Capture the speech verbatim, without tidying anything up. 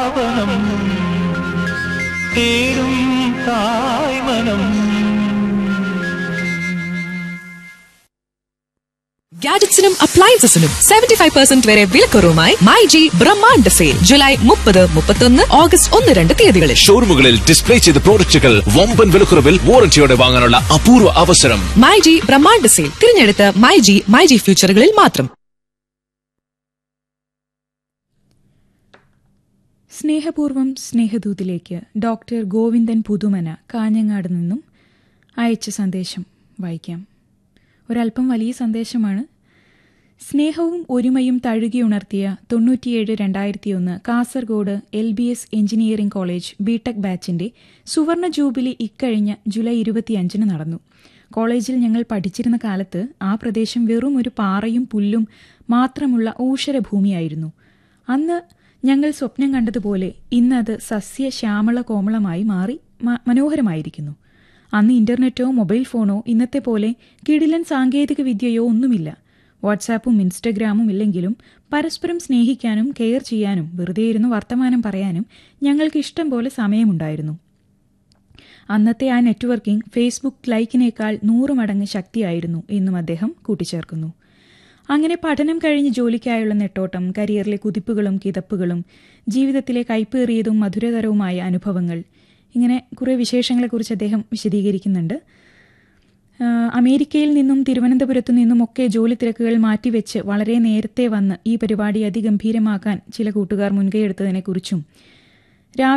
തേടും തായ്മനം. ഗാഡ്ജറ്റ്സിനും അപ്ലയൻസസിനും seventy five percent വരെ വിലക്കുറവുമായി my G Brahmanda sale July മുപ്പത് മുപ്പത്തൊന്ന് ഓഗസ്റ്റ് ഒന്ന് രണ്ട് തീയതികളിൽ ഷോറൂമുകളിൽ ഡിസ്പ്ലേ ചെയ്ത പ്രോഡക്റ്റുകൾ വമ്പൻ വിലക്കുറവിൽ വാറന്റിയോടെ വാങ്ങാനുള്ള അപൂർവ അവസരം. മൈ ജി ബ്രഹ്മാണ്ഡ സെയിൽ തിരഞ്ഞെടുത്ത മൈ ജി മൈ ജി ഫ്യൂച്ചറുകളിൽ മാത്രം. സ്നേഹപൂർവം സ്നേഹദൂതിലേക്ക് ഡോക്ടർ ഗോവിന്ദൻ പുതുമന കാഞ്ഞങ്ങാട് നിന്നും അയച്ച സന്ദേശം വായിക്കാം. ഒരല്പം വലിയ സന്ദേശമാണ്. സ്നേഹവും ഒരുമയും തഴുകിയുണർത്തിയ തൊണ്ണൂറ്റിയേഴ് രണ്ടായിരത്തി ഒന്ന് Kasaragod L B S engineering college BTech ബാച്ചിന്റെ സുവർണ ജൂബിലി ഇക്കഴിഞ്ഞ ജൂലൈ ഇരുപത്തിയഞ്ചിന് നടന്നു. കോളേജിൽ ഞങ്ങൾ പഠിച്ചിരുന്ന കാലത്ത് ആ പ്രദേശം വെറും ഒരു പാറയും പുല്ലും മാത്രമുള്ള ഊഷരഭൂമിയായിരുന്നു. അന്ന് ഞങ്ങൾ സ്വപ്നം കണ്ടതുപോലെ ഇന്നത് സസ്യശ്യാമള കോമളമായി മാറി മനോഹരമായിരിക്കുന്നു. അന്ന് ഇന്റർനെറ്റോ മൊബൈൽ ഫോണോ ഇന്നത്തെ പോലെ കിടിലൻ സാങ്കേതിക വിദ്യയോ ഒന്നുമില്ല. വാട്സാപ്പും ഇൻസ്റ്റഗ്രാമും ഇല്ലെങ്കിലും പരസ്പരം സ്നേഹിക്കാനും കെയർ ചെയ്യാനും വെറുതെ ഇരുന്ന് വർത്തമാനം പറയാനും ഞങ്ങൾക്ക് ഇഷ്ടം പോലെ സമയമുണ്ടായിരുന്നു. അന്നത്തെ ആ നെറ്റ്വർക്കിംഗ് ഫേസ്ബുക്ക് ലൈക്കിനേക്കാൾ നൂറ് മടങ്ങ് ശക്തിയായിരുന്നു എന്നും അദ്ദേഹം കൂട്ടിച്ചേർക്കുന്നു. അങ്ങനെ പഠനം കഴിഞ്ഞ് ജോലിക്കായുള്ള നെട്ടോട്ടം, കരിയറിലെ കുതിപ്പുകളും കിതപ്പുകളും, ജീവിതത്തിലെ കൈപ്പേറിയതും മധുരതരവുമായ അനുഭവങ്ങൾ, ഇങ്ങനെ കുറേ വിശേഷങ്ങളെക്കുറിച്ച് അദ്ദേഹം വിശദീകരിക്കുന്നുണ്ട്. അമേരിക്കയിൽ നിന്നും തിരുവനന്തപുരത്തു നിന്നുമൊക്കെ ജോലി തിരക്കുകൾ മാറ്റിവെച്ച് വളരെ നേരത്തെ വന്ന് ഈ പരിപാടി അതിഗംഭീരമാക്കാൻ ചില കൂട്ടുകാർ മുൻകൈയെടുത്തതിനെക്കുറിച്ചും